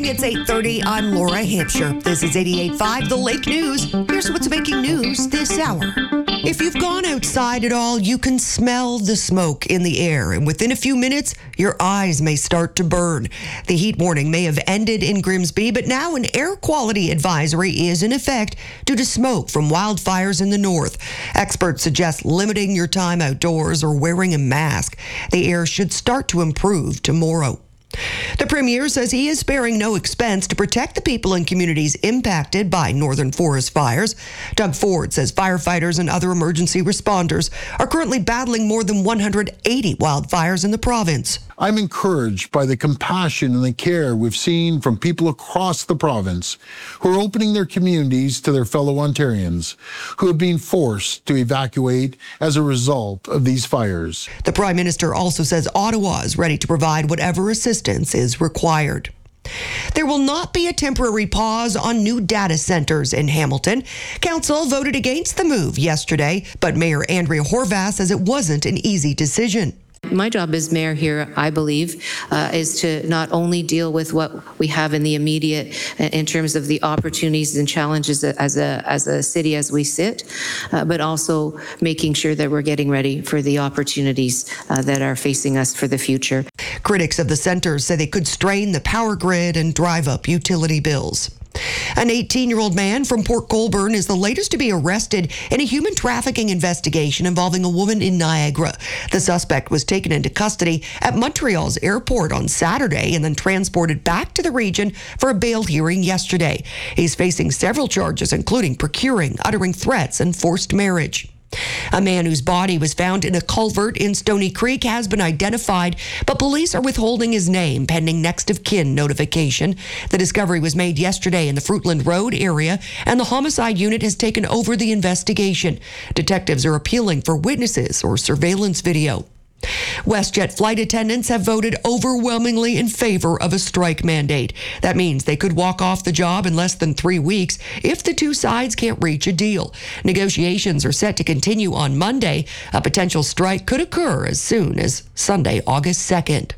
It's 8:30. I'm Laura Hampshire. This is 88.5 The Lake News. Here's what's making news this hour. If you've gone outside at all, you can smell the smoke in the air, and within a few minutes, your eyes may start to burn. The heat warning may have ended in Grimsby, but now an air quality advisory is in effect due to smoke from wildfires in the north. Experts suggest limiting your time outdoors or wearing a mask. The air should start to improve tomorrow. The Premier says he is sparing no expense to protect the people and communities impacted by northern forest fires. Doug Ford says firefighters and other emergency responders are currently battling more than 180 wildfires in the province. I'm encouraged by the compassion and the care we've seen from people across the province who are opening their communities to their fellow Ontarians who have been forced to evacuate as a result of these fires. The Prime Minister also says Ottawa is ready to provide whatever assistance is required. There will not be a temporary pause on new data centers in Hamilton. Council voted against the move yesterday, but Mayor Andrea Horwath says it wasn't an easy decision. My job as mayor here, I believe, is to not only deal with what we have in the immediate in terms of the opportunities and challenges as a city as we sit, but also making sure that we're getting ready for the opportunities that are facing us for the future. Critics of the centers say they could strain the power grid and drive up utility bills. An 18-year-old man from Port Colborne is the latest to be arrested in a human trafficking investigation involving a woman in Niagara. The suspect was taken into custody at Montreal's airport on Saturday and then transported back to the region for a bail hearing yesterday. He's facing several charges, including procuring, uttering threats, and forced marriage. A man whose body was found in a culvert in Stony Creek has been identified, but police are withholding his name pending next of kin notification. The discovery was made yesterday in the Fruitland Road area, and the homicide unit has taken over the investigation. Detectives are appealing for witnesses or surveillance video. WestJet flight attendants have voted overwhelmingly in favor of a strike mandate. That means they could walk off the job in less than 3 weeks if the two sides can't reach a deal. Negotiations are set to continue on Monday. A potential strike could occur as soon as Sunday, August 2nd.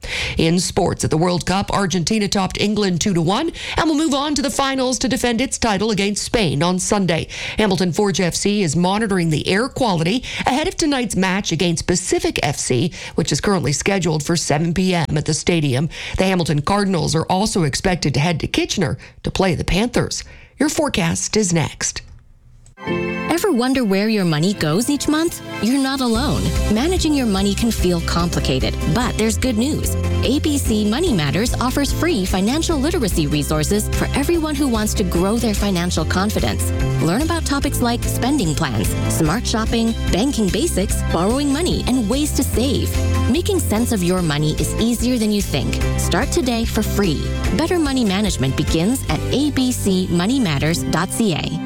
In sports, at the World Cup, Argentina topped England 2-1 and will move on to the finals to defend its title against Spain on Sunday. Hamilton Forge FC is monitoring the air quality ahead of tonight's match against Pacific FC, which is currently scheduled for 7 p.m. at the stadium. The Hamilton Cardinals are also expected to head to Kitchener to play the Panthers. Your forecast is next. Ever wonder where your money goes each month? You're not alone. Managing your money can feel complicated, but there's good news. ABC Money Matters offers free financial literacy resources for everyone who wants to grow their financial confidence. Learn about topics like spending plans, smart shopping, banking basics, borrowing money, and ways to save. Making sense of your money is easier than you think. Start today for free. Better money management begins at abcmoneymatters.ca.